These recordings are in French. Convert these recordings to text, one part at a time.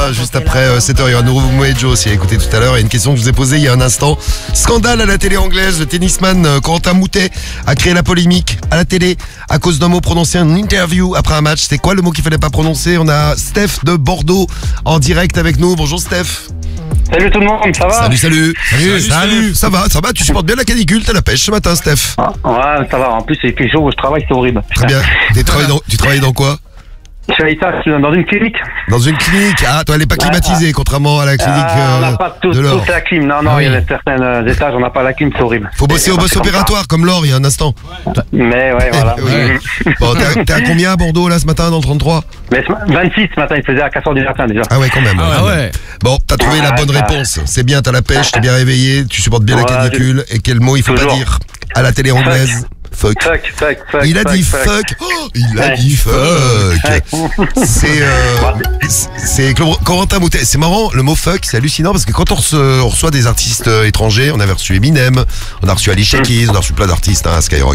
Juste après 7h, il y aura nouveau Moejo aussi à écouter tout à l'heure. Et une question que je vous ai posée il y a un instant. Scandale à la télé anglaise. Le tennisman Corentin Moutet a créé la polémique à la télé à cause d'un mot prononcé en interview après un match. C'est quoi le mot qu'il fallait pas prononcer? On a Steph de Bordeaux en direct avec nous. Bonjour Steph. Salut tout le monde, ça va? Salut. Ça va. Tu supportes bien la canicule, t'as la pêche ce matin, Steph? Ouais, ça va. En plus, il fait chaud où je travaille, c'est horrible. Très bien. Tu travailles dans quoi? Je suis dans une clinique. Dans une clinique? Ah, toi, elle n'est pas climatisée, contrairement à la clinique on n'a pas tous la clim. Non, il y a certains étages, on n'a pas la clim, c'est horrible. Faut bosser au boss opératoire, comme Laure, il y a un instant. Mais ouais, voilà. Oui. Bon, t'es à combien à Bordeaux, là, ce matin, dans le 33? Mais 26 ce matin, il faisait à 4h du matin déjà. Ah ouais, quand même. Ah ouais. Bon, t'as trouvé la bonne réponse. C'est bien, t'as la pêche, t'es bien réveillé, tu supportes bien la canicule. Et quel mot il faut pas dire à la télé anglaise? Fuck. Il a dit fuck. Il a dit fuck. C'est Corentin Moutet. C'est marrant, le mot fuck, c'est hallucinant parce que quand on reçoit des artistes étrangers, on avait reçu Eminem, on a reçu Alicia Keys, on a reçu plein d'artistes à Skyrock.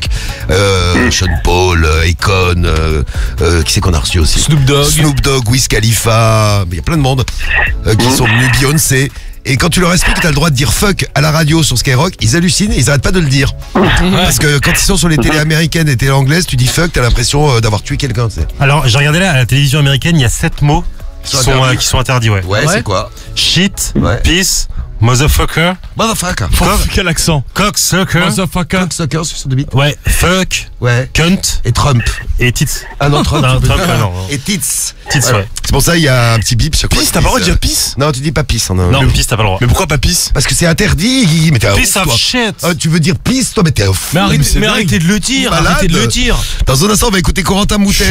Sean Paul, Akon, qui c'est qu'on a reçu aussi? Snoop Dogg, Wiz Khalifa, il y a plein de monde qui sont venus, Beyoncé. Et quand tu leur expliques que t'as le droit de dire fuck à la radio sur Skyrock, ils hallucinent et ils arrêtent pas de le dire. Parce que quand ils sont sur les télés américaines et télé anglaises, tu dis fuck, t'as l'impression d'avoir tué quelqu'un, tu sais. Alors, j'ai regardé là, à la télévision américaine, il y a 7 mots qui sont interdits, ouais. Ouais, c'est quoi? Shit, peace, motherfucker. Motherfucker. Quel accent? Cocksucker. Motherfucker. Cocksucker, c'est sur de bite. Ouais, fuck. Ouais. Cunt. Et Trump. Et tits. Ah non, Trump. Non, Trump, non. Et tits. Tits, ouais. C'est pour ça il y a un petit bip chaque fois. Pisse, t'as pas le droit de dire pisse? Non, tu dis pas pisse. Non, pisse, t'as pas le droit. Mais pourquoi pas pisse? Parce que c'est interdit. Mais t'es un Piece ouf, of toi. shit. Tu veux dire pisse, toi, mais t'es un fou. Mais arrêtez de le dire. Malade. Arrêtez de le dire. Dans un instant, on va écouter Corentin Moutet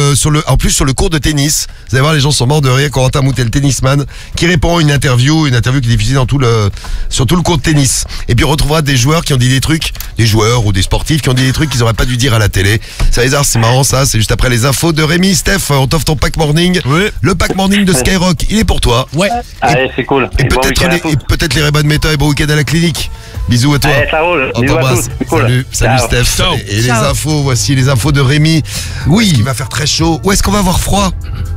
en plus sur le cours de tennis. Vous allez voir, les gens sont morts de rire. Corentin Moutet, le tennisman, qui répond à une interview qui est diffusée sur tout le cours de tennis. Et puis on retrouvera des joueurs qui ont dit des trucs, des joueurs ou des sportifs qui ont dit des trucs qu'ils auraient pas dû dire à la télé. Ça les a, c'est marrant ça. C'est juste après les infos de Rémi. Steph, on t'offre ton pack morning. Oui. Le pack morning de Skyrock, il est pour toi. Ouais. Allez, c'est cool. Et peut-être les Ray-Ban Meta et bon week-end à la clinique. Bisous à toi. Allez, ça roule. On Bisous à t'embrasse. tous. C'est cool. Salut Ciao. Steph. Ciao. Et les infos, voici les infos de Rémi. Oui. Il va faire très chaud. Où est-ce qu'on va avoir froid?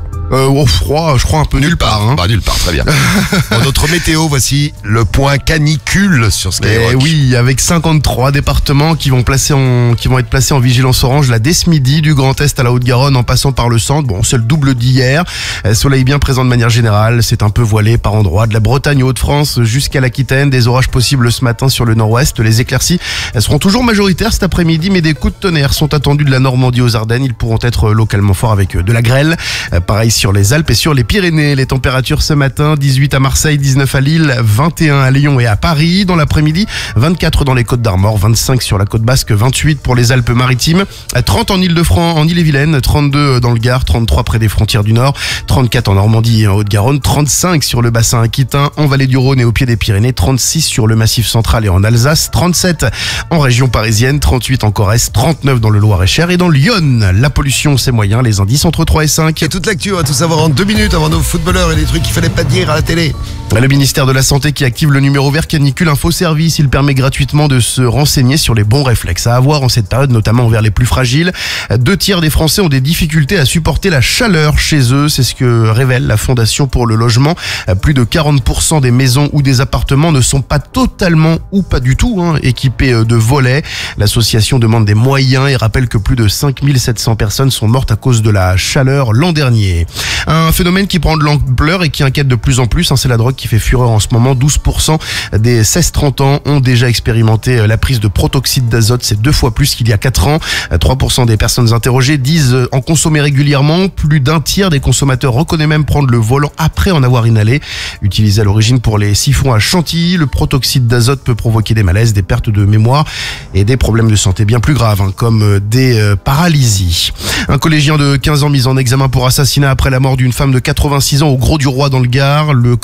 Au froid, je crois un peu nulle part. Hein. Bah, nulle part, très bien. Bon, notre météo, voici le point canicule sur Skyrock. Et oui, avec 53 départements qui vont être placés en vigilance orange là dès ce midi, du Grand Est à la Haute-Garonne en passant par le centre. Bon, c'est le double d'hier. Soleil bien présent de manière générale, c'est un peu voilé par endroits. De la Bretagne aux Hauts-de-France jusqu'à l'Aquitaine, des orages possibles ce matin sur le nord-ouest. Les éclaircies, elles seront toujours majoritaires cet après-midi, mais des coups de tonnerre sont attendus de la Normandie aux Ardennes. Ils pourront être localement forts avec de la grêle. Pareil sur les Alpes et sur les Pyrénées. Les températures ce matin, 18 à Marseille, 19 à Lille, 21 à Lyon et à Paris. Dans l'après-midi, 24 dans les Côtes d'Armor, 25 sur la côte basque, 28 pour les Alpes-Maritimes, 30 en Île-de-France, en Ille-et-Vilaine, 32 dans le Gard, 33 près des frontières du Nord, 34 en Normandie et en Haute-Garonne, 35 sur le bassin aquitain, en vallée du Rhône et au pied des Pyrénées, 36 sur le Massif central et en Alsace, 37 en région parisienne, 38 en Corrèze, 39 dans le Loir-et-Cher et dans l'Yonne. La pollution, c'est moyen, les indices entre 3 et 5. Et toute l'actu, on va tout savoir en 2 minutes avant nos footballeurs et les trucs qu'il fallait pas dire à la télé. Le ministère de la Santé qui active le numéro vert canicule info service. Il permet gratuitement de se renseigner sur les bons réflexes à avoir en cette période, notamment envers les plus fragiles. 2 tiers des Français ont des difficultés à supporter la chaleur chez eux. C'est ce que révèle la Fondation pour le logement. Plus de 40% des maisons ou des appartements ne sont pas totalement ou pas du tout équipés de volets. L'association demande des moyens et rappelle que plus de 5700 personnes sont mortes à cause de la chaleur l'an dernier. Un phénomène qui prend de l'ampleur et qui inquiète de plus en plus, c'est la drogue qui fait fureur en ce moment. 12% des 16-30 ans ont déjà expérimenté la prise de protoxyde d'azote, c'est 2 fois plus qu'il y a 4 ans. 3% des personnes interrogées disent en consommer régulièrement. Plus d'un tiers des consommateurs reconnaît même prendre le volant après en avoir inhalé. Utilisé à l'origine pour les siphons à chantilly, le protoxyde d'azote peut provoquer des malaises, des pertes de mémoire et des problèmes de santé bien plus graves, comme des paralysies. Un collégien de 15 ans mis en examen pour assassinat après la mort d'une femme de 86 ans au Gros du Roi dans le Gard. Le corps de l'octogénaire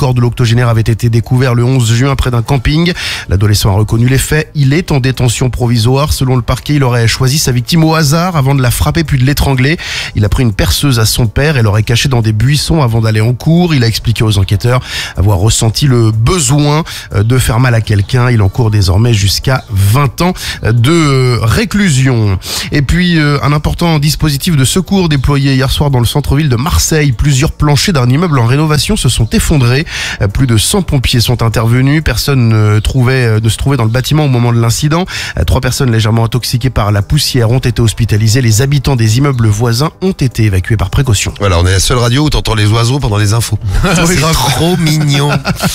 octogénaire avait été découvert le 11 juin près d'un camping. L'adolescent a reconnu les faits. Il est en détention provisoire. Selon le parquet, il aurait choisi sa victime au hasard avant de la frapper puis de l'étrangler. Il a pris une perceuse à son père et l'aurait cachée dans des buissons avant d'aller en cours. Il a expliqué aux enquêteurs avoir ressenti le besoin de faire mal à quelqu'un. Il encourt désormais jusqu'à 20 ans de réclusion. Et puis, un important dispositif de secours déployé hier soir dans le centre-ville de Marseille. Plusieurs planchers d'un immeuble en rénovation se sont effondrés. Plus de 100 pompiers sont intervenus. Personne ne se trouvait dans le bâtiment au moment de l'incident. 3 personnes légèrement intoxiquées par la poussière ont été hospitalisées. Les habitants des immeubles voisins ont été évacués par précaution. Voilà, on est la seule radio où t'entends les oiseaux pendant les infos. C'est trop mignon.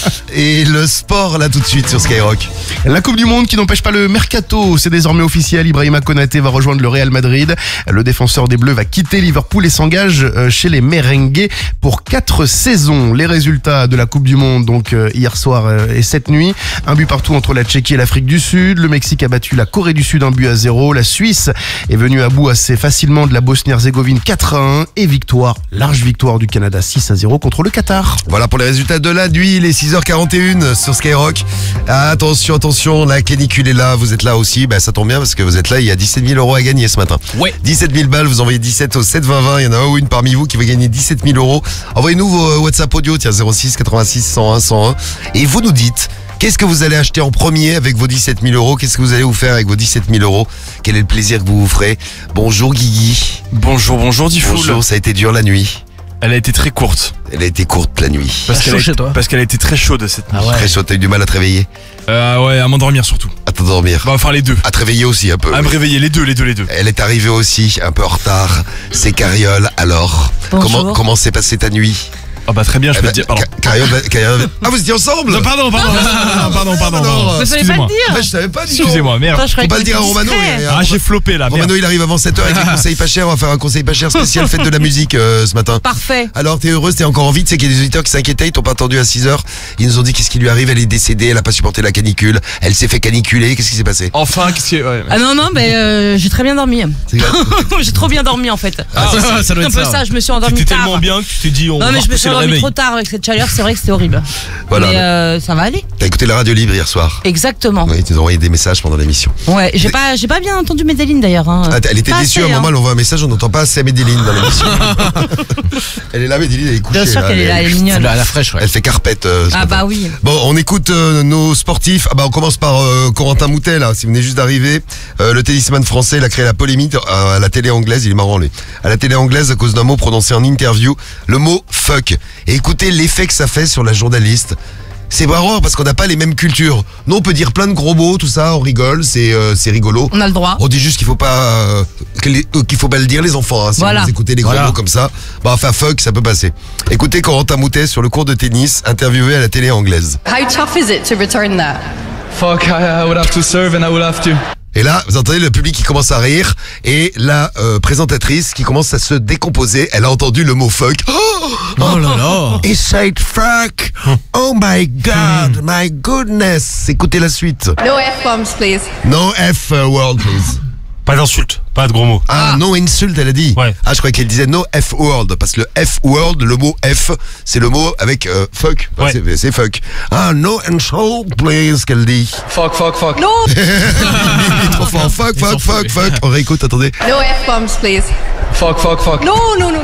Et le sport, là, tout de suite, sur Skyrock. La Coupe du Monde qui n'empêche pas le mercato, c'est désormais officiel. Ibrahima Konaté va rejoindre le Real Madrid. Le défenseur des Bleus va quitter Liverpool et s'engage chez les Merengues pour 4 saisons. Les résultats de la Coupe du Monde, donc hier soir et cette nuit. Un but partout entre la Tchéquie et l'Afrique du Sud. Le Mexique a battu la Corée du Sud 1-0. La Suisse est venue à bout assez facilement de la Bosnie-Herzégovine 4-1. Et large victoire du Canada 6-0 contre le Qatar. Voilà pour les résultats de la nuit, il est 6h41 sur Skyrock. Attention, la canicule est là, vous êtes là aussi, ça tombe bien parce que vous êtes là, il y a 17 000 euros à gagner ce matin. Ouais. 17 000 balles, vous envoyez 17 au 7 20 20, il y en a un ou une parmi vous qui va gagner 17 000 euros. Envoyez-nous vos WhatsApp audio, 06 86 101 101, et vous nous dites... Qu'est-ce que vous allez acheter en premier avec vos 17 000 euros? Qu'est-ce que vous allez vous faire avec vos 17 000 euros? Quel est le plaisir que vous vous ferez? Bonjour Guigui. Bonjour Diffoul. Bonjour, ça a été dur la nuit. Elle a été très courte. Elle a été courte la nuit. Parce qu'elle a été très chaude cette nuit. Ah ouais. Très chaude, t'as eu du mal à te réveiller? Ouais, à m'endormir surtout. À t'endormir? Enfin les deux. À te réveiller aussi un peu. À me réveiller, les deux. Elle est arrivée aussi, un peu en retard. C'est Cariole, alors. Comment s'est passée ta nuit? Très bien, je peux te dire. Pardon. Cariole, ah, vous étiez ensemble? Non, pardon. Mais fallait pas le dire. Je savais pas du tout. Excusez-moi, merde. Faut pas le dire à Romano. J'ai floppé là. Romano, il arrive avant 7h avec un conseil pas cher. On va faire un conseil pas cher spécial fête de la musique ce matin. Parfait. Alors, t'es heureuse, t'es encore en vie. Tu sais qu'il y a des auditeurs qui s'inquiétaient, ils t'ont pas attendu à 6h. Ils nous ont dit qu'est-ce qui lui arrive, elle est décédée, elle a pas supporté la canicule, elle s'est fait caniculer, qu'est-ce qui s'est passé? Enfin, qu'est-ce qui... Ouais. Ah non, j'ai très bien dormi. J'ai trop bien dormi en fait. Ça doit être un peu ça, je me suis endormi tard. T'étais tellement bien que tu t'es dit on va Non mais je me suis endormi trop tard avec cette chaleur, c'est vrai que c'était horrible. Voilà. Mais ça va aller. T'as écouté la radio libre hier soir? Exactement. Oui, tu nous as envoyé des messages pendant l'émission. Ouais, j'ai pas bien entendu Medellin d'ailleurs. Elle était déçue, à un moment elle envoie un message, on n'entend pas assez Medellin dans l'émission. Elle est là, Medellin, elle est couchée. Bien sûr qu'elle est là, elle est mignonne. À la fraîche, ouais. Elle fait carpette. Bah oui. Bon, on écoute nos sportifs. On commence par Corentin Moutet, là. Si vous venez juste d'arriver, le tennisman français, il a créé la polémique à la télé anglaise. Il est marrant, lui. À la télé anglaise, à cause d'un mot prononcé en interview, le mot fuck. Et écoutez l'effet que ça fait sur la journaliste. C'est marrant parce qu'on n'a pas les mêmes cultures. Nous, on peut dire plein de gros mots, tout ça, on rigole, c'est rigolo. On a le droit. On dit juste qu'il faut pas le dire, les enfants. Hein, si vous écoutez les gros mots comme ça, fuck, ça peut passer. Écoutez Corentin Moutet sur le cours de tennis, interviewé à la télé anglaise. How tough is it to return that? Fuck, I would have to serve and I would have to. Et là, vous entendez le public qui commence à rire et la présentatrice qui commence à se décomposer. Elle a entendu le mot fuck. Oh là là. He said fuck. Oh my God, my goodness. Écoutez la suite. No F-bombs, please. No F-word, please. Pas d'insulte, pas de gros mots. No insulte, elle a dit. Ouais. Je croyais qu'elle disait no F-word, parce que le F-word, le mot F, c'est le mot avec fuck. Enfin, ouais. C'est fuck. No insult, please, qu'elle dit. Fuck. No. Trop fort. Fuck. On réécoute, attendez. No F-bombs, please. Fuck. No.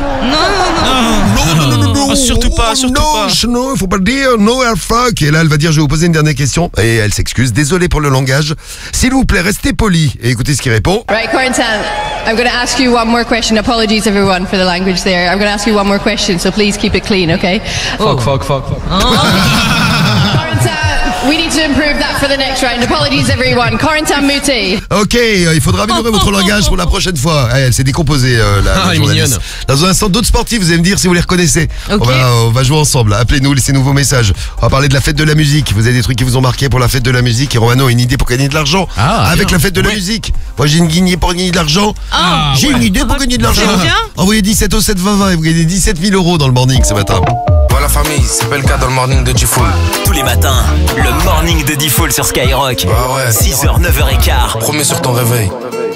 Non, surtout pas. Non, il faut pas le dire. No fuck. Et là, elle va dire, je vais vous poser une dernière question. Et elle s'excuse. Désolé pour le langage. S'il vous plaît, restez poli. Et écoutez ce qu'il répond. Right, Corentin, I'm going to ask you one more question. Apologies, everyone, for the language there. I'm going to ask you one more question, so please keep it clean, okay? Fuck. Corentin, we need to improve that for the next round. Apologies, everyone. Corentin Moutet. Ok, il faudra améliorer votre langage pour la prochaine fois. Elle s'est décomposée, la journaliste. Dans un instant, d'autres sportifs, vous allez me dire si vous les reconnaissez. Okay. On va jouer ensemble. Appelez-nous, laissez-nous vos messages. On va parler de la fête de la musique. Vous avez des trucs qui vous ont marqué pour la fête de la musique. Et Romano a une idée pour gagner de l'argent avec la fête de la musique. Moi, j'ai une guignée pour gagner de l'argent. J'ai une idée pour gagner de l'argent. Envoyez 17 au 7 20 20 et vous gagnez 17 000 euros dans le morning ce matin. Voilà famille, c'est Belka dans le morning de Diffoul. Tous les matins, le morning de Diffoul sur Skyrock. 6h, 9h15. Promets sur ton réveil.